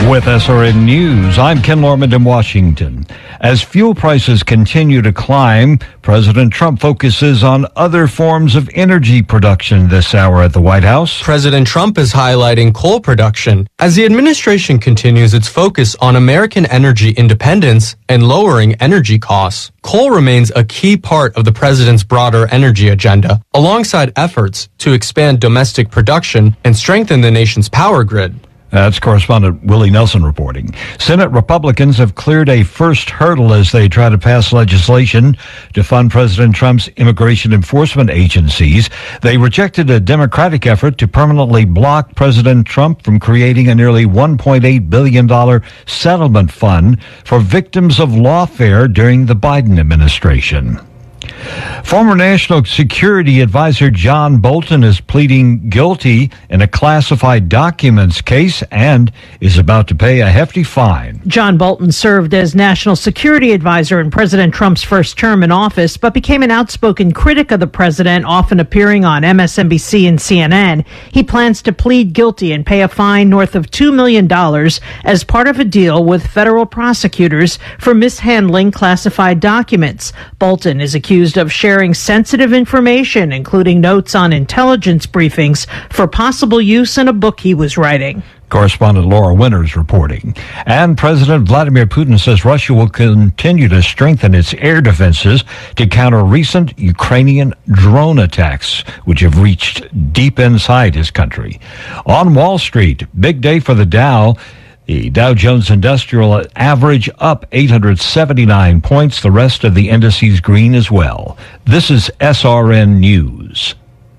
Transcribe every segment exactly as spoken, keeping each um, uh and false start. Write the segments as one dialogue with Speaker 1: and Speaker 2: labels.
Speaker 1: With S R N News, I'm Ken Lorman in Washington. As fuel prices continue to climb, President Trump focuses on other forms of energy production this hour at the White House.
Speaker 2: President Trump is highlighting coal production as the administration continues its focus on American energy independence and lowering energy costs. Coal remains a key part of the president's broader energy agenda, alongside efforts to expand domestic production and strengthen the nation's power grid.
Speaker 1: That's correspondent Willie Nelson reporting. Senate Republicans have cleared a first hurdle as they try to pass legislation to fund President Trump's immigration enforcement agencies. They rejected a Democratic effort to permanently block President Trump from creating a nearly one point eight billion dollars settlement fund for victims of lawfare during the Biden administration. Former National Security Advisor John Bolton is pleading guilty in a classified documents case and is about to pay a hefty fine.
Speaker 3: John Bolton served as National Security Advisor in President Trump's first term in office, but became an outspoken critic of the president, often appearing on M S N B C and C N N. He plans to plead guilty and pay a fine north of two million dollars as part of a deal with federal prosecutors for mishandling classified documents. Bolton is accused of sharing sensitive information, including notes on intelligence briefings, for possible use in a book he was writing.
Speaker 1: Correspondent Laura Winters reporting. And President Vladimir Putin says Russia will continue to strengthen its air defenses to counter recent Ukrainian drone attacks, which have reached deep inside his country. On Wall Street, big day for the Dow. The Dow Jones Industrial average up eight hundred seventy-nine points. The rest of the indices green as well. This is S R N News.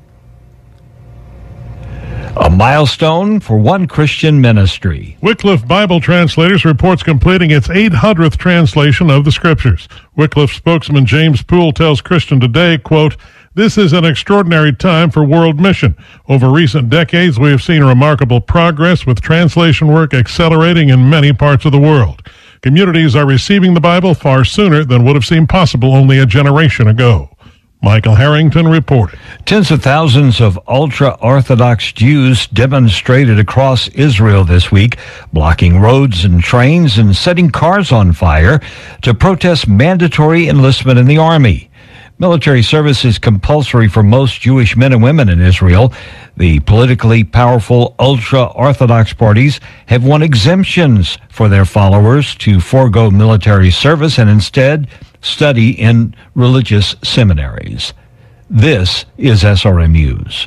Speaker 1: A milestone for one Christian ministry.
Speaker 4: Wycliffe Bible Translators reports completing its eight hundredth translation of the Scriptures. Wycliffe spokesman James Poole tells Christian Today, quote, "This is an extraordinary time for world mission. Over recent decades, we have seen remarkable progress with translation work accelerating in many parts of the world. Communities are receiving the Bible far sooner than would have seemed possible only a generation ago." Michael Harrington reported.
Speaker 1: Tens of thousands of ultra-Orthodox Jews demonstrated across Israel this week, blocking roads and trains and setting cars on fire to protest mandatory enlistment in the army. Military service is compulsory for most Jewish men and women in Israel. The politically powerful ultra-Orthodox parties have won exemptions for their followers to forego military service and instead study in religious seminaries. This is S R M News.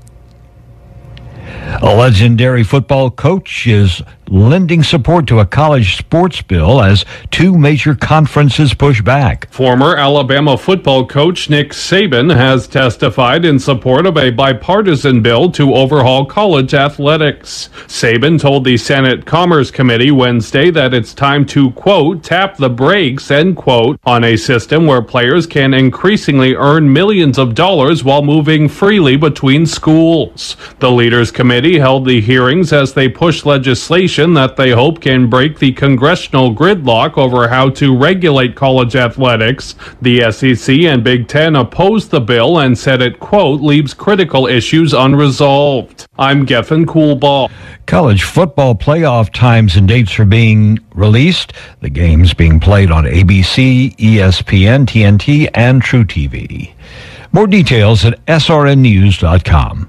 Speaker 1: A legendary football coach is lending support to a college sports bill as two major conferences push back.
Speaker 5: Former Alabama football coach Nick Saban has testified in support of a bipartisan bill to overhaul college athletics. Saban told the Senate Commerce Committee Wednesday that it's time to, quote, tap the brakes, end quote, on a system where players can increasingly earn millions of dollars while moving freely between schools. The Leaders Committee held the hearings as they pushed legislation that they hope can break the congressional gridlock over how to regulate college athletics. The S E C and Big Ten opposed the bill and said it, quote, leaves critical issues unresolved. I'm Geffen Coolbaugh.
Speaker 1: College football playoff times and dates are being released. The games being played on A B C, E S P N, T N T, and True T V. More details at S R N news dot com.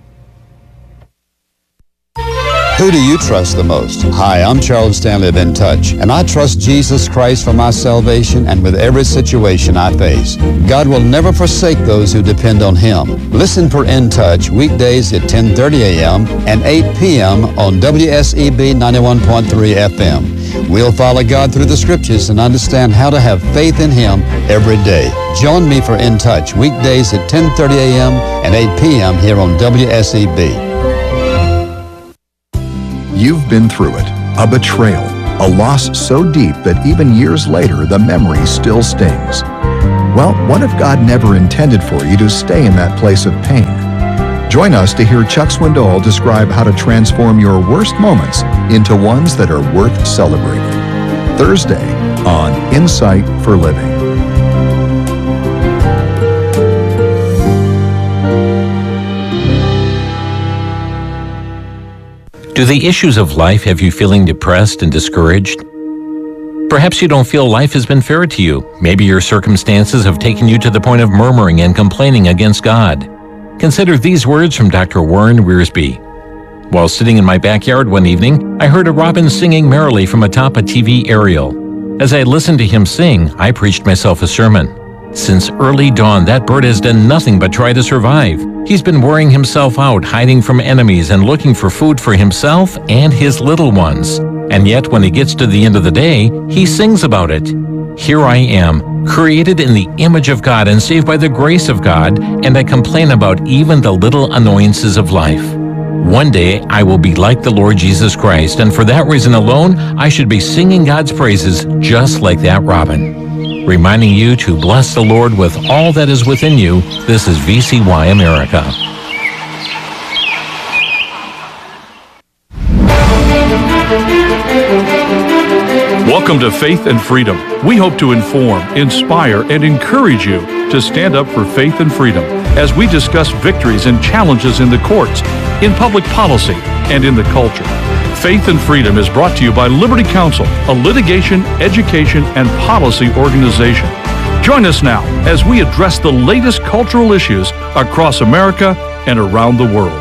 Speaker 6: Who do you trust the most? Hi, I'm Charles Stanley of In Touch, and I trust Jesus Christ for my salvation and with every situation I face. God will never forsake those who depend on Him. Listen for In Touch weekdays at ten thirty a.m. and eight p.m. on W S E B ninety-one point three F M. We'll follow God through the Scriptures and understand how to have faith in Him every day. Join me for In Touch weekdays at ten thirty a.m. and eight p.m. here on W S E B.
Speaker 7: You've been through it, a betrayal, a loss so deep that even years later the memory still stings. Well, what if God never intended for you to stay in that place of pain? Join us to hear Chuck Swindoll describe how to transform your worst moments into ones that are worth celebrating. Thursday on Insight for Living.
Speaker 8: Do the issues of life have you feeling depressed and discouraged? Perhaps you don't feel life has been fair to you. Maybe your circumstances have taken you to the point of murmuring and complaining against God. Consider these words from Doctor Warren Wiersbe. While sitting in my backyard one evening, I heard a robin singing merrily from atop a T V aerial. As I listened to him sing, I preached myself a sermon. Since early dawn, that bird has done nothing but try to survive. He's been wearing himself out, hiding from enemies and looking for food for himself and his little ones. And yet, when he gets to the end of the day, he sings about it. Here I am, created in the image of God and saved by the grace of God, and I complain about even the little annoyances of life. One day, I will be like the Lord Jesus Christ, and for that reason alone, I should be singing God's praises just like that robin. Reminding you to bless the Lord with all that is within you, this is V C Y America.
Speaker 9: Welcome to Faith and Freedom. We hope to inform, inspire, and encourage you to stand up for faith and freedom as we discuss victories and challenges in the courts, in public policy, and in the culture. Faith and Freedom is brought to you by Liberty Counsel, a litigation, education, and policy organization. Join us now as we address the latest cultural issues across America and around the world.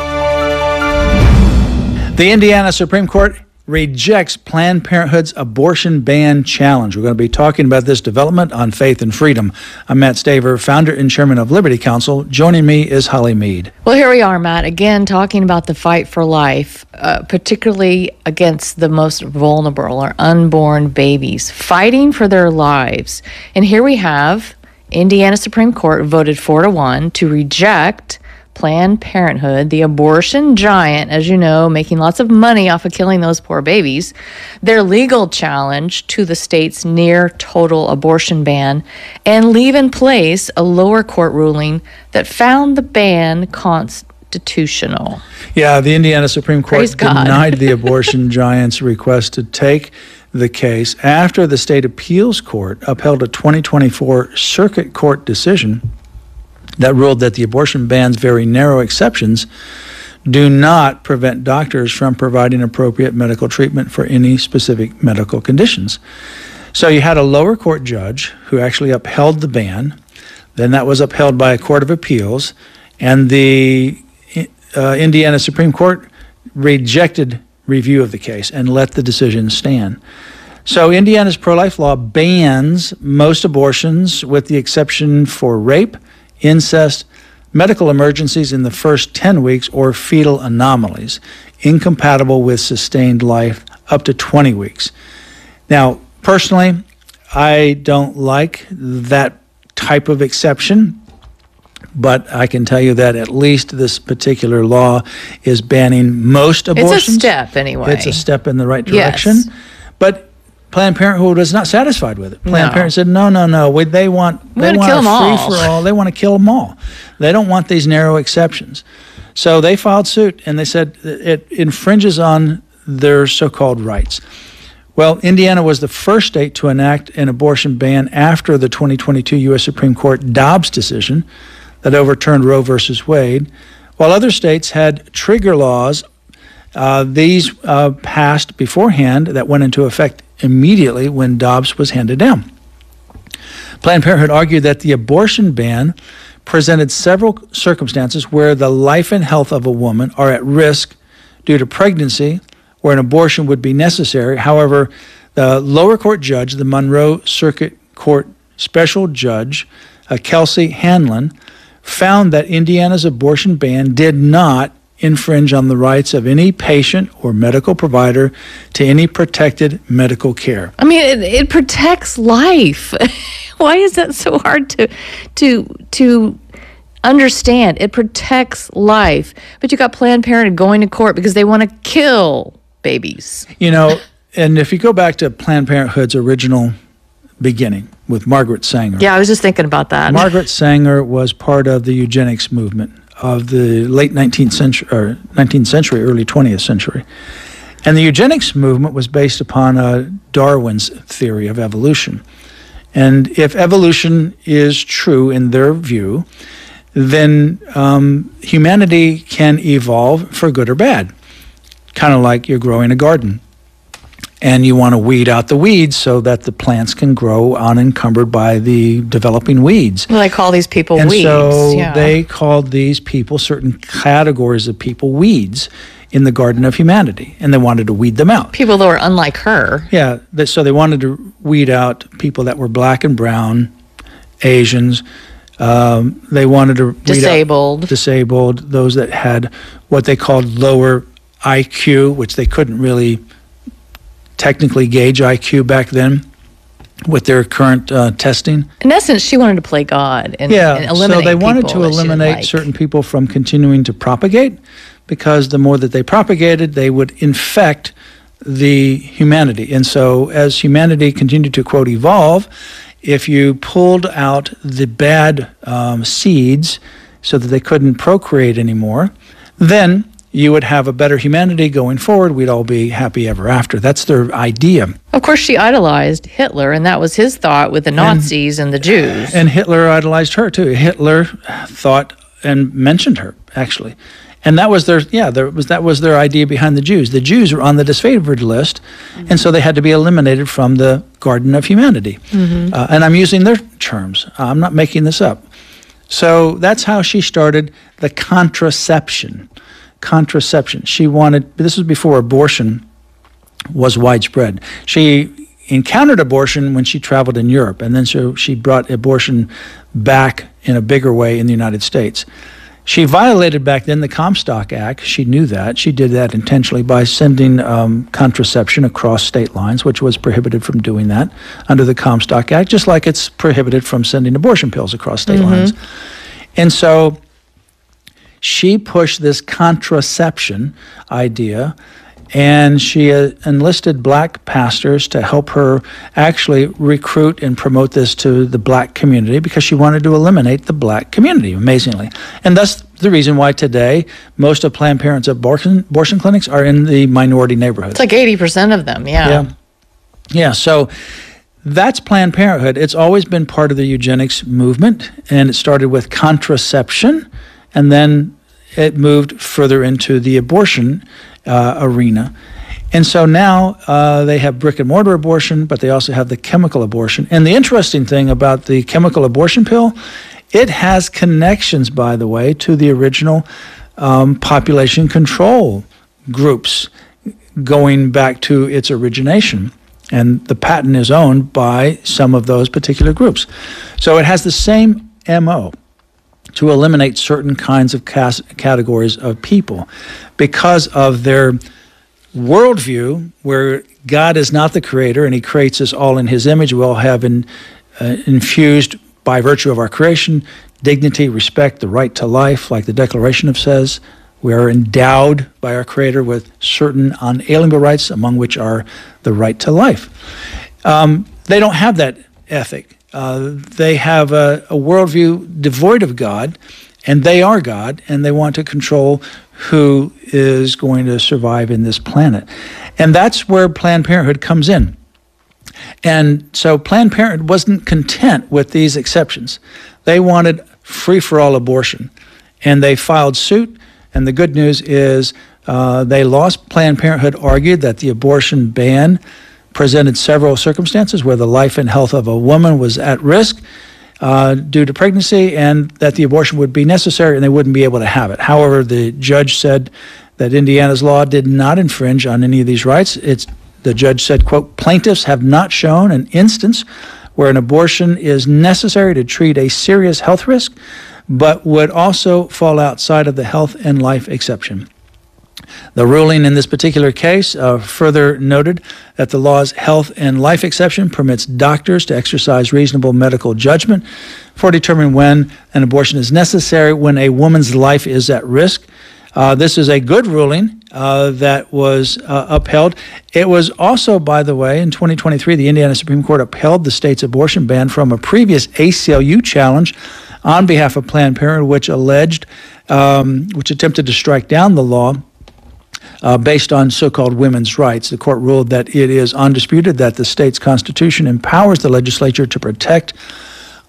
Speaker 10: The Indiana Supreme Court rejects Planned Parenthood's abortion ban challenge. We're going to be talking about this development on Faith and Freedom. I'm Matt Staver, founder and chairman of Liberty Counsel. Joining me is Holly Mead.
Speaker 11: Well, here we are, Matt, again talking about the fight for life, uh, particularly against the most vulnerable, or unborn babies, fighting for their lives. And here we have Indiana Supreme Court voted four to one to reject Planned Parenthood, the abortion giant, as you know, making lots of money off of killing those poor babies, their legal challenge to the state's near total abortion ban, and leave in place a lower court ruling that found the ban constitutional.
Speaker 10: Yeah, the Indiana Supreme Court denied the abortion giant's request to take the case after the state appeals court upheld a twenty twenty-four circuit court decision that ruled that the abortion ban's very narrow exceptions do not prevent doctors from providing appropriate medical treatment for any specific medical conditions. So you had a lower court judge who actually upheld the ban. Then that was upheld by a court of appeals, and the uh, Indiana Supreme Court rejected review of the case and let the decision stand. So Indiana's pro-life law bans most abortions with the exception for rape, incest, medical emergencies in the first ten weeks, or fetal anomalies incompatible with sustained life up to twenty weeks. Now, personally, I don't like that type of exception, but I can tell you that at least this particular law is banning most abortions.
Speaker 11: It's a step anyway.
Speaker 10: It's a step in the right direction.
Speaker 11: Yes.
Speaker 10: But Planned Parenthood was not satisfied with it. Planned
Speaker 11: No.
Speaker 10: Parenthood said, no, no, no. We, they want,
Speaker 11: We
Speaker 10: they
Speaker 11: wanna
Speaker 10: want
Speaker 11: kill
Speaker 10: a
Speaker 11: 'em all.
Speaker 10: free-for-all. They want to kill them all. They don't want these narrow exceptions. So they filed suit, and they said it infringes on their so-called rights. Well, Indiana was the first state to enact an abortion ban after the twenty twenty-two U S Supreme Court Dobbs decision that overturned Roe versus Wade. While other states had trigger laws, uh, these uh, passed beforehand that went into effect immediately when Dobbs was handed down. Planned Parenthood argued that the abortion ban presented several circumstances where the life and health of a woman are at risk due to pregnancy, where an abortion would be necessary. However, the lower court judge, the Monroe Circuit Court Special Judge, uh, Kelsey Hanlon, found that Indiana's abortion ban did not infringe on the rights of any patient or medical provider to any protected medical care.
Speaker 11: I mean, it, it protects life. Why is that so hard to to to understand? It protects life, but you got Planned Parenthood going to court because they want to kill babies.
Speaker 10: You know, and if you go back to Planned Parenthood's original beginning with Margaret Sanger.
Speaker 11: Yeah, I was just thinking about that.
Speaker 10: Margaret Sanger was part of the eugenics movement of the late nineteenth century, or nineteenth century, early twentieth century. And the eugenics movement was based upon uh, Darwin's theory of evolution. And if evolution is true in their view, then um, humanity can evolve for good or bad. kind of like you're growing a garden. And you want to weed out the weeds so that the plants can grow unencumbered by the developing weeds.
Speaker 11: Well, they call these people
Speaker 10: and
Speaker 11: weeds.
Speaker 10: So
Speaker 11: yeah.
Speaker 10: they called these people, certain categories of people, weeds in the Garden of Humanity. And they wanted to weed them out.
Speaker 11: People that were unlike her.
Speaker 10: Yeah. They, so they wanted to weed out people that were black and brown, Asians. Um, they wanted to weed
Speaker 11: disabled.
Speaker 10: out disabled, those that had what they called lower I Q, which they couldn't really technically gauge I Q back then with their current uh, testing.
Speaker 11: In essence, she wanted to play God and,
Speaker 10: yeah,
Speaker 11: and eliminate
Speaker 10: so they wanted
Speaker 11: people
Speaker 10: to eliminate
Speaker 11: like.
Speaker 10: certain people from continuing to propagate, because the more that they propagated, they would infect the humanity. And so as humanity continued to, quote, evolve, if you pulled out the bad um, seeds so that they couldn't procreate anymore, then you would have a better humanity going forward. We'd all be happy ever after. That's their idea.
Speaker 11: Of course, she idolized Hitler, and that was his thought with the Nazis and, and the Jews.
Speaker 10: And Hitler idolized her, too. Hitler thought and mentioned her, actually. And that was their, yeah, there was that was their idea behind the Jews. The Jews were on the disfavored list, mm-hmm. and so they had to be eliminated from the Garden of Humanity. Mm-hmm. Uh, and I'm using their terms. I'm not making this up. So that's how she started the contraception. Contraception. She wanted, this was before abortion was widespread. She encountered abortion when she traveled in Europe, and then so she brought abortion back in a bigger way in the United States. She violated back then the Comstock Act. She knew that. She did that intentionally by sending um, contraception across state lines, which was prohibited from doing that under the Comstock Act, just like it's prohibited from sending abortion pills across state mm-hmm. lines. And so she pushed this contraception idea, and she uh, enlisted black pastors to help her actually recruit and promote this to the black community, because she wanted to eliminate the black community, amazingly. And that's the reason why today most of Planned Parenthood's abortion, abortion clinics are in the minority neighborhoods.
Speaker 11: It's like eighty percent of them, yeah.
Speaker 10: Yeah, yeah. So that's Planned Parenthood. It's always been part of the eugenics movement, and it started with contraception, and then it moved further into the abortion uh, arena. And so now uh, they have brick and mortar abortion, but they also have the chemical abortion. And the interesting thing about the chemical abortion pill, it has connections, by the way, to the original um, population control groups going back to its origination. And the patent is owned by some of those particular groups. So it has the same M O, to eliminate certain kinds of cas- categories of people because of their worldview, where God is not the creator and he creates us all in his image. We all have in, uh, infused by virtue of our creation dignity, respect, the right to life, like the Declaration of says. We are endowed by our creator with certain unalienable rights, among which are the right to life. Um, they don't have that ethic. Uh, they have a, a worldview devoid of God, and they are God, and they want to control who is going to survive in this planet. And that's where Planned Parenthood comes in. And so Planned Parenthood wasn't content with these exceptions. They wanted free-for-all abortion, and they filed suit. And the good news is uh, they lost. Planned Parenthood argued that the abortion ban presented several circumstances where the life and health of a woman was at risk uh, due to pregnancy, and that the abortion would be necessary and they wouldn't be able to have it. However, the judge said that Indiana's law did not infringe on any of these rights. It's, the judge said, quote, plaintiffs have not shown an instance where an abortion is necessary to treat a serious health risk, but would also fall outside of the health and life exception. The ruling in this particular case uh, further noted that the law's health and life exception permits doctors to exercise reasonable medical judgment for determining when an abortion is necessary when a woman's life is at risk. Uh, this is a good ruling uh, that was uh, upheld. It was also, by the way, in twenty twenty-three, the Indiana Supreme Court upheld the state's abortion ban from a previous A C L U challenge on behalf of Planned Parenthood, which alleged, um, which attempted to strike down the law Uh, based on so-called women's rights. The court ruled that it is undisputed that the state's constitution empowers the legislature to protect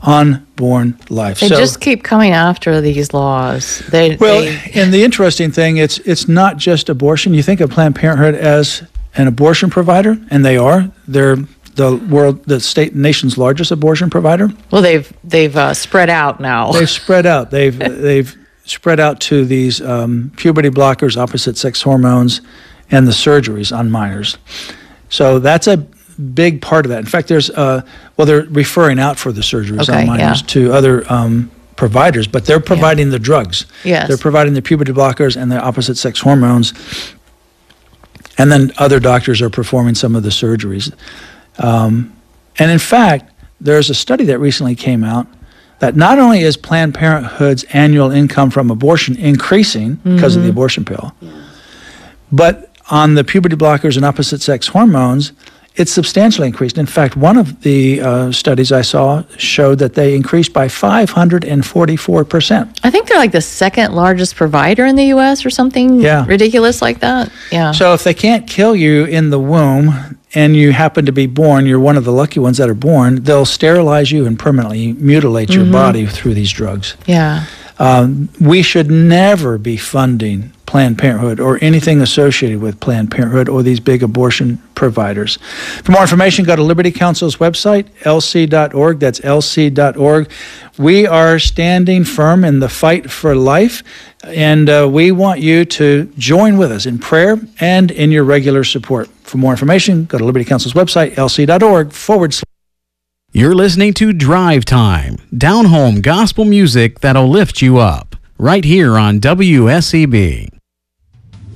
Speaker 10: unborn life.
Speaker 11: They
Speaker 10: so,
Speaker 11: just keep coming after these laws. They,
Speaker 10: well,
Speaker 11: they,
Speaker 10: and the interesting thing, it's it's not just abortion. You think of Planned Parenthood as an abortion provider, and they are. They're the world, the state, nation's largest abortion provider.
Speaker 11: Well, they've they've uh, spread out now.
Speaker 10: They've spread out. They've they've spread out to these um, puberty blockers, opposite sex hormones, and the surgeries on minors. So that's a big part of that. In fact, there's uh, well, they're referring out for the surgeries
Speaker 11: okay,
Speaker 10: on minors
Speaker 11: yeah.
Speaker 10: to other um, providers, but they're providing yeah. the drugs.
Speaker 11: Yes,
Speaker 10: they're providing the puberty blockers and the opposite sex hormones, and then other doctors are performing some of the surgeries. Um, and in fact, there's a study that recently came out that not only is Planned Parenthood's annual income from abortion increasing mm-hmm. because of the abortion pill, yeah. but on the puberty blockers and opposite sex hormones, it's substantially increased. In fact, one of the uh, studies I saw showed that they increased by five hundred forty-four percent.
Speaker 11: I think they're like the second largest provider in the U S or something
Speaker 10: yeah.
Speaker 11: ridiculous like that. Yeah.
Speaker 10: So if they can't kill you in the womb and you happen to be born, you're one of the lucky ones that are born, they'll sterilize you and permanently mutilate your mm-hmm. body through these drugs.
Speaker 11: Yeah.
Speaker 10: Um, we should never be funding Planned Parenthood or anything associated with Planned Parenthood or these big abortion providers. For more information, go to Liberty Counsel's website, L C dot org. That's L C dot org. We are standing firm in the fight for life, and uh, we want you to join with us in prayer and in your regular support. For more information, go to Liberty Counsel's website, L C dot org forward slash.
Speaker 12: You're listening to Drive Time, down-home gospel music that'll lift you up, right here on W S E B.